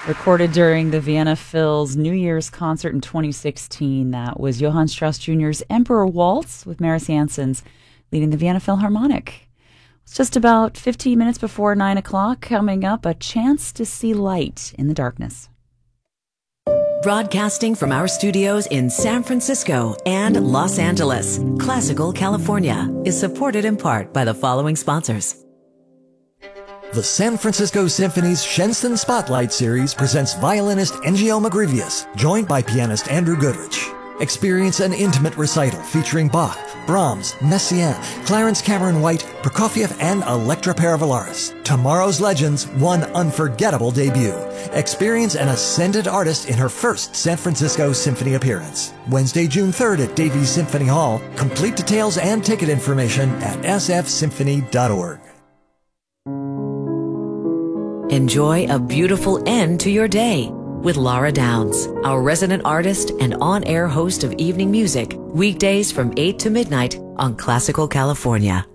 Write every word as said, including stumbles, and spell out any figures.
Recorded during the Vienna Phil's New Year's concert in twenty sixteen. That was Johann Strauss Junior's Emperor Waltz with Maris Janssens leading the Vienna Philharmonic. It's just about fifteen minutes before nine o'clock. Coming up, a chance to see light in the darkness. Broadcasting from our studios in San Francisco and Los Angeles, Classical California is supported in part by the following sponsors. The San Francisco Symphony's Shenstone Spotlight Series presents violinist Engio Magrivius, joined by pianist Andrew Goodrich. Experience an intimate recital featuring Bach, Brahms, Messiaen, Clarence Cameron White, Prokofiev, and Electra Paravalaris. Tomorrow's legends, one unforgettable debut. Experience an ascended artist in her first San Francisco Symphony appearance. Wednesday, June third at Davies Symphony Hall. Complete details and ticket information at s f symphony dot org. Enjoy a beautiful end to your day with Laura Downs, our resident artist and on-air host of evening music, weekdays from eight to midnight on Classical California.